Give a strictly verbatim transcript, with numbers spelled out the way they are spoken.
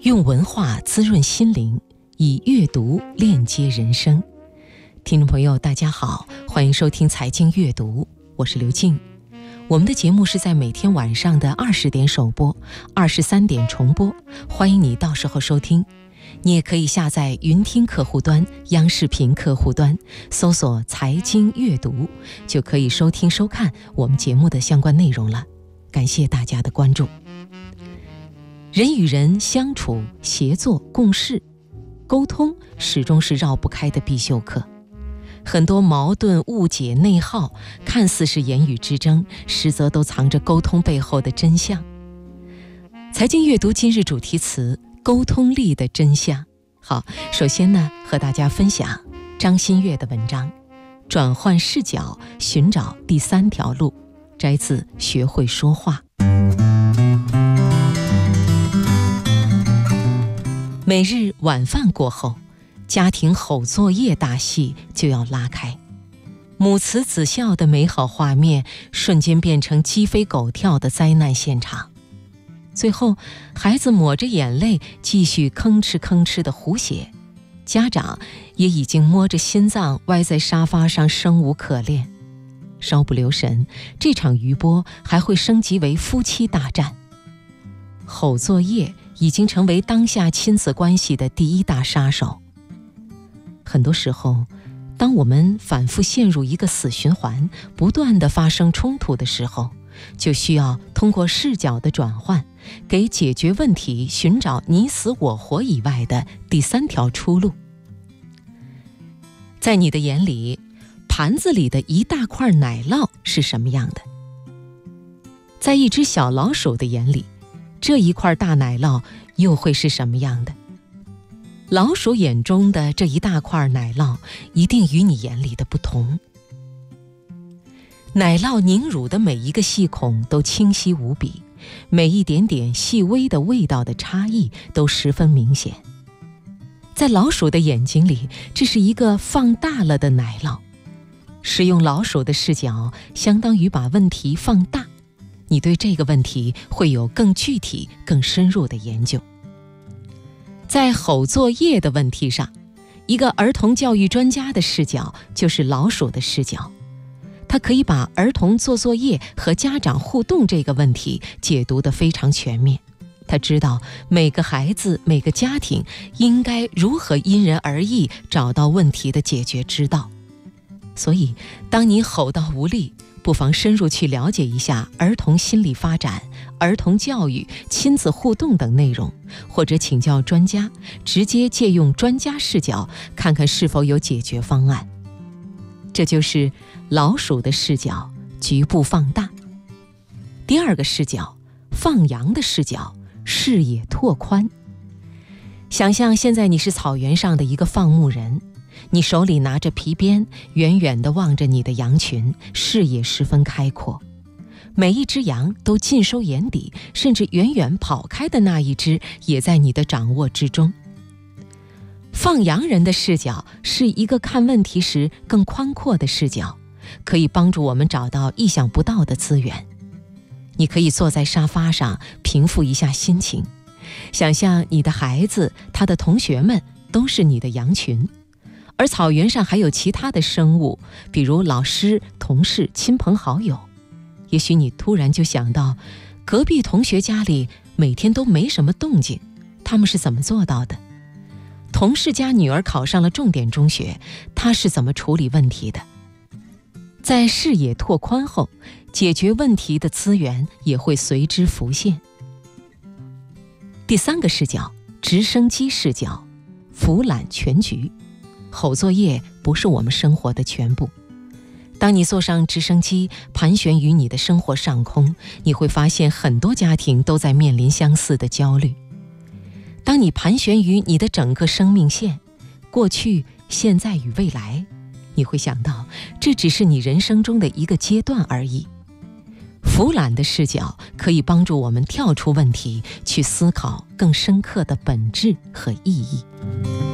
用文化滋润心灵，以阅读链接人生。听众朋友大家好，欢迎收听财经阅读，我是刘静。我们的节目是在每天晚上的二十点首播，二十三点重播，欢迎你到时候收听。你也可以下载云听客户端、央视频客户端，搜索财经阅读，就可以收听收看我们节目的相关内容了。感谢大家的关注。人与人相处、协作、共事，沟通始终是绕不开的必修课。很多矛盾、误解、内耗，看似是言语之争，实则都藏着沟通背后的真相。财经阅读今日主题词：沟通力的真相。好，首先呢，和大家分享张馨月的文章《转换视角，寻找第三条路》，摘自《学会说话》。每日晚饭过后，家庭吼作业大戏就要拉开，母慈子孝的美好画面瞬间变成鸡飞狗跳的灾难现场。最后，孩子抹着眼泪继续吭哧吭哧的胡写，家长也已经摸着心脏歪在沙发上生无可恋。稍不留神，这场余波还会升级为夫妻大战。吼作业已经成为当下亲子关系的第一大杀手。很多时候，当我们反复陷入一个死循环，不断地发生冲突的时候，就需要通过视角的转换，给解决问题寻找你死我活以外的第三条出路。在你的眼里，盘子里的一大块奶酪是什么样的？在一只小老鼠的眼里，这一块大奶酪又会是什么样的？老鼠眼中的这一大块奶酪一定与你眼里的不同。奶酪凝乳的每一个细孔都清晰无比，每一点点细微的味道的差异都十分明显。在老鼠的眼睛里，这是一个放大了的奶酪。使用老鼠的视角，相当于把问题放大，你对这个问题会有更具体、更深入的研究。在吼作业的问题上，一个儿童教育专家的视角就是老鼠的视角。他可以把儿童做作业和家长互动这个问题解读得非常全面。他知道每个孩子、每个家庭应该如何因人而异找到问题的解决之道。所以，当你吼到无力，不妨深入去了解一下儿童心理发展、儿童教育、亲子互动等内容，或者请教专家，直接借用专家视角，看看是否有解决方案。这就是老鼠的视角，局部放大。第二个视角，放羊的视角，视野拓宽。想象现在你是草原上的一个放牧人，你手里拿着皮鞭，远远地望着你的羊群，视野十分开阔。每一只羊都尽收眼底，甚至远远跑开的那一只也在你的掌握之中。放羊人的视角是一个看问题时更宽阔的视角，可以帮助我们找到意想不到的资源。你可以坐在沙发上平复一下心情，想象你的孩子、他的同学们都是你的羊群，而草原上还有其他的生物，比如老师、同事、亲朋好友。也许你突然就想到，隔壁同学家里每天都没什么动静，他们是怎么做到的？同事家女儿考上了重点中学，他是怎么处理问题的？在视野拓宽后，解决问题的资源也会随之浮现。第三个视角，直升机视角，俯览全局。吼作业不是我们生活的全部。当你坐上直升机，盘旋于你的生活上空，你会发现很多家庭都在面临相似的焦虑。当你盘旋于你的整个生命线，过去、现在与未来，你会想到，这只是你人生中的一个阶段而已。俯览的视角可以帮助我们跳出问题，去思考更深刻的本质和意义。